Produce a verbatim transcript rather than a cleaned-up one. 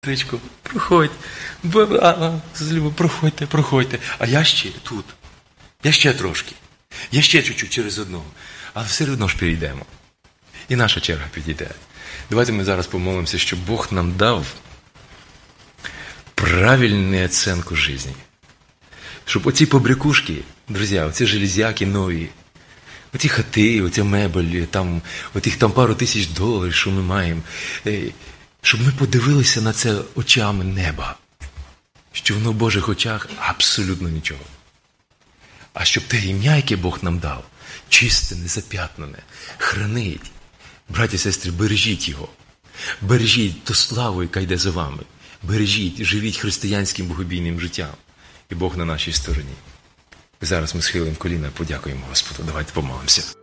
електричку, проходь, проходьте, проходьте. А я ще тут, я ще трошки, я ще чуть-чуть через одного. Але все одно ж перейдемо. І наша черга підійде. Давайте ми зараз помолимося, щоб Бог нам дав правильную оценку жизни. Щоб оці побрякушки, друзі, оці железяки нові, оці хати, оці мебелі, там, отих там пару тисяч доларів, що ми маємо, щоб ми подивилися на це очами неба, що воно в Божих очах абсолютно нічого. А щоб те ім'я, яке Бог нам дав, чисте, незап'ятнене, хранить. Браті і сестри, бережіть його. Бережіть ту славу, яка йде за вами. Бережіть, живіть християнським богобійним життям. І Бог на нашій стороні. Зараз ми схилимо коліна, подякуємо Господу. Давайте помолимося.